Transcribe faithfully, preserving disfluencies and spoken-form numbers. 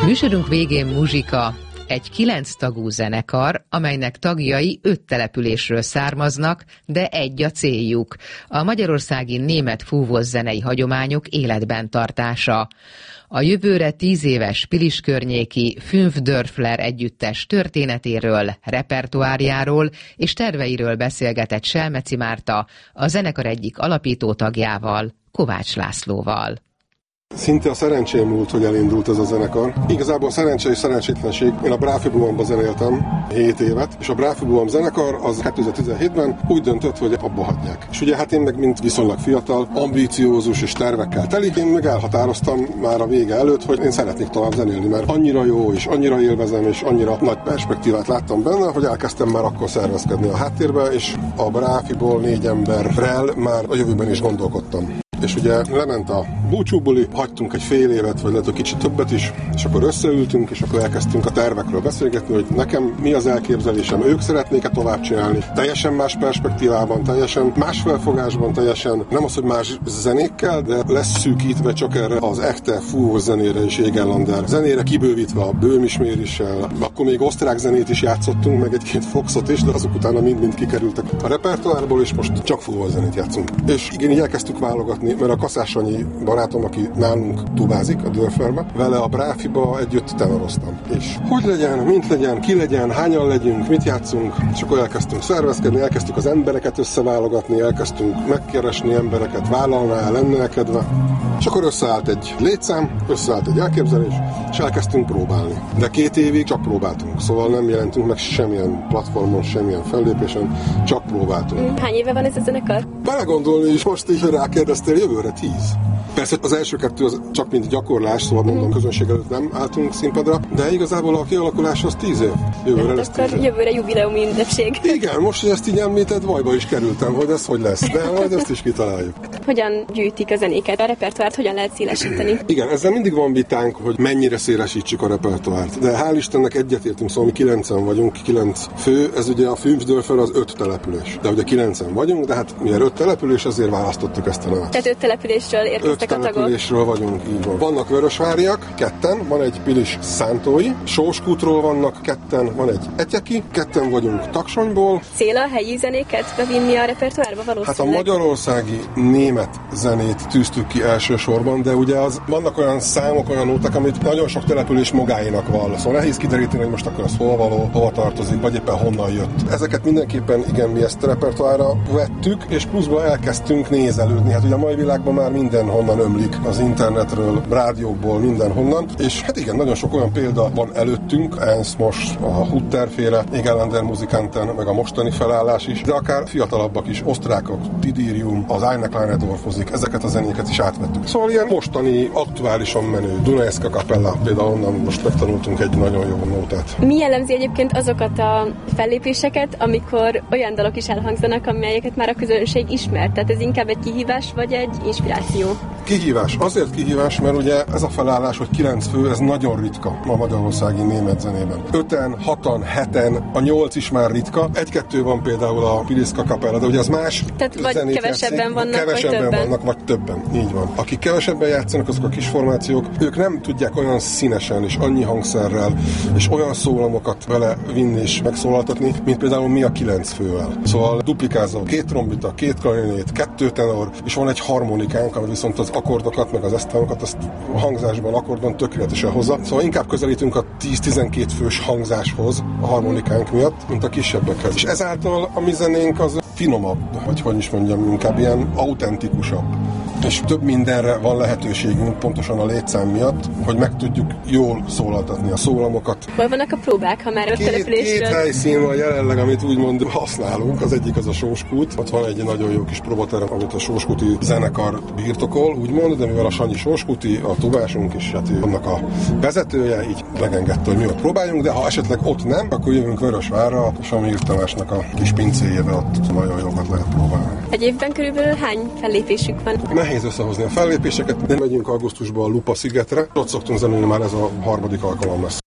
Műsorunk végén muzsika. Egy kilenc tagú zenekar, amelynek tagjai öt településről származnak, de egy a céljuk: a magyarországi német fúvós zenei hagyományok életben tartása. A jövőre tíz éves Pilis környéki Fünf Dörfler együttes történetéről, repertoárjáról és terveiről beszélgetett Selmeci Márta a zenekar egyik alapító tagjával, Kovács Lászlóval. Szinte a szerencsém múlt, hogy elindult ez a zenekar. Igazából szerencse és szerencsétlenség. Én a Bráfibuamban zenéltem hét évet, és a Bráfibuam zenekar az kétezer-tizenhétben úgy döntött, hogy abba hagyják. És ugye hát én meg, mint viszonylag fiatal, ambíciózus és tervekkel teli, én meg elhatároztam már a vége előtt, hogy én szeretnék tovább zenélni, mert annyira jó, és annyira élvezem, és annyira nagy perspektívát láttam benne, hogy elkezdtem már akkor szervezkedni a háttérbe, és a Bráfiból négy emberrel már a jövőben is gondolkodtam. És ugye lement a búcsúbuli, hagytunk egy fél évet, vagy lehet, hogy kicsit többet is, és akkor összeültünk, és akkor elkezdtünk a tervekről beszélgetni, hogy nekem mi az elképzelésem, ők szeretnék-e tovább csinálni. Teljesen más perspektívában, teljesen más felfogásban, teljesen nem az, hogy más zenékkel, de lesz szűkítve csak erre az echte fúvós zenére és Egerlander zenére, kibővítve a bőmismérissel. Akkor még osztrák zenét is játszottunk, meg egy-két foxot is, de azok utána mind-mind kikerültek a repertoárból, és most csak fúvós zenét játszunk. És igen, így elkezdtük válogatni, mert a Kaszás Sanyi barátom, aki nálunk tubázik a Dörflerbe, vele a Bráfiba együtt tenoroztam. És hogy legyen, mint legyen, ki legyen, hányan legyünk, mit játszunk, és akkor elkezdtünk szervezkedni, elkezdtük az embereket összeválogatni, elkezdtünk megkeresni embereket, vállalná, lenne kedve, és akkor összeállt egy létszám, összeállt egy elképzelés, és elkezdtünk próbálni. De két évig csak próbáltunk, szóval nem jelentünk meg semmilyen platformon, semmilyen fellépésen, csak próbáltunk. Hány éve van ez a zenekar? Belegondolni is, most így rákérdeztél, jövőre tíz. Persze az első kettő az csak mint gyakorlás, szóval mondom, közönség előtt nem álltunk színpadra, de igazából a kialakulás az tíz év. Jövőre hát lesz tíz év. Jövőre jubileumi ünnepség. Igen, most, hogy ezt így említed, bajba is kerültem, hogy ez hogy lesz, de majd ezt is kitaláljuk. Hogyan gyűjtik a zenéket? A repertoárt hogyan lehet szélesíteni? Igen, ezzel mindig van vitánk, hogy mennyire szélesítsük a repertoárt. De hál' Istennek egyetértünk, szóval mi kilencen vagyunk, kilenc fő, ez ugye a Fünf Dörfler az öt település. De ugye kilencen vagyunk, de hát mivel öt település, ezért választottuk ezt a nevet. Tehát öt településről érkeztek a tagok. Településről vagyunk, így van. Vannak vörösváriak, ketten, van egy Pilis szántói, Sóskútról vannak ketten, van egy etyeki, ketten vagyunk Taksonyból. Cél a helyi zenéket bevinni a repertoárba valószínűleg? Hát a magyarországi német zenét tűztük ki elsősorban, de ugye az, vannak olyan számok, olyan nóták, amit nagyon sok település magáénak vall. Szóval nehéz kideríteni, hogy most akkor az hol való, hova tartozik, vagy éppen honnan jött. Ezeket mindenképpen igen, mi ezt a repertoárra vettük, és pluszban elkezdtünk nézelődni. Hát ugye a mai világban már mindenhonnan ömlik, az internetről, rádiókból, mindenhonnan. És hát igen, nagyon sok olyan példa van előttünk, Ernst most, a Hutterféle, Egerlander Musikanten, meg a mostani felállás is, de akár fiatalabbak is, osztrákok, Tidirium, az Eine Kleine Dorfozik, ezeket a zenéket is átvettük. Szóval ilyen mostani, aktuálisan menő Dunajska Kapella, például onnan most megtanultunk egy nagyon jó nótát. Mi jellemzi egyébként azokat a fellépéseket, amikor olyan dalok is elhangzanak, amelyeket már a közönség ismer? Tehát ez inkább egy kihívás, vagy egy inspiráció? Kihívás. Azért kihívás, mert ugye ez a felállás, hogy kilenc fő, ez nagyon ritka a magyarországi német zenében. Öten, hatan, heten, a nyolc is már ritka. Egy-kettő van például a Piliszka Kapella, de ugye az más. Tehát vagy kevesebben játszik, vannak, kevesebben vagy többen. vannak, vagy többen. Így van. Akik kevesebben játszanak, azok a kis formációk, ők nem tudják olyan színesen és annyi hangszerrel és olyan szólamokat vele vinni és megszólaltatni, mint például mi a kilenc fővel. Szóval duplikázó, két trombita, két klarinét, kettő tenor, és van egy harmonikánk, ami viszont az akkordokat, meg az esztámokat, azt a hangzásban, akkordban tökéletesen hozza. Szóval inkább közelítünk a tíz-tizenkét fős hangzáshoz a harmonikánk miatt, mint a kisebbekhez. És ezáltal a mi zenénk az finomabb, vagy hogy is mondjam, inkább ilyen autentikusabb. És több mindenre van lehetőségünk pontosan a létszám miatt, hogy meg tudjuk jól szólaltatni a szólamokat. Hol vannak a próbák, ha már ott két, településről? Két helyszín van jelenleg, amit úgymond használunk. Az egyik az a Sóskút. Ott van egy nagyon jó kis próbaterem, amit a sóskúti zenekar birtokol, úgymond, de mivel a Sanyi sóskúti, a tubásunk is, hát annak a vezetője, így megengedte, hogy mi ott próbáljunk, de ha esetleg ott nem, akkor jövünk Vörösvárra, a Samir Tamásnak a kis pincéjébe, ott nagyon jókat lehet próbálni. Egy évben körülbelül hány fellépésük van? Nehéz összehozni a fellépéseket, de megyünk augusztusban a Lupa szigetre. Ott szoktunk zenélni, már ez a harmadik alkalom lesz.